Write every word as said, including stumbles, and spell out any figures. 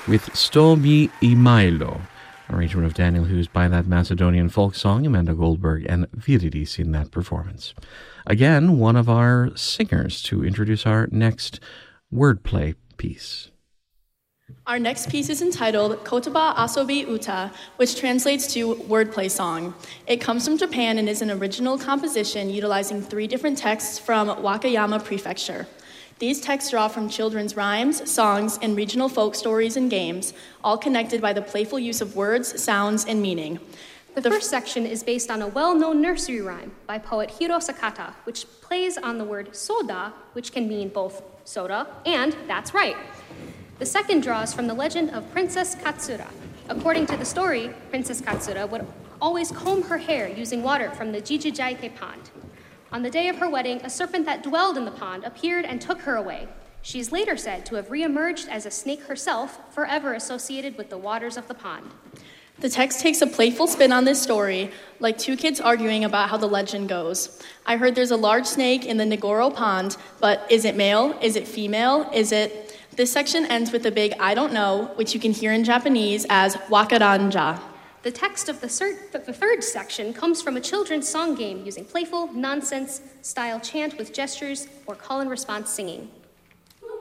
with Sto mi imailo, arrangement of Daniel Hughes by that Macedonian folk song, Amanda Goldberg and Viridis in that performance. Again, one of our singers to introduce our next wordplay piece. Our next piece is entitled Kotaba Asobi Uta, which translates to wordplay song. It comes from Japan and is an original composition utilizing three different texts from Wakayama Prefecture. These texts draw from children's rhymes, songs, and regional folk stories and games, all connected by the playful use of words, sounds, and meaning. The, the first section is based on a well-known nursery rhyme by poet Hiro Sakata, which plays on the word soda, which can mean both soda and that's right. The second draws from the legend of Princess Katsura. According to the story, Princess Katsura would always comb her hair using water from the Jijijaike pond. On the day of her wedding, a serpent that dwelled in the pond appeared and took her away. She is later said to have reemerged as a snake herself, forever associated with the waters of the pond. The text takes a playful spin on this story, like two kids arguing about how the legend goes. I heard there's a large snake in the Nigoro pond, but is it male? Is it female? Is it... This section ends with a big I don't know, which you can hear in Japanese as wakaranja. The text of the, third, the third section comes from a children's song game using playful, nonsense-style chant with gestures or call-and-response singing.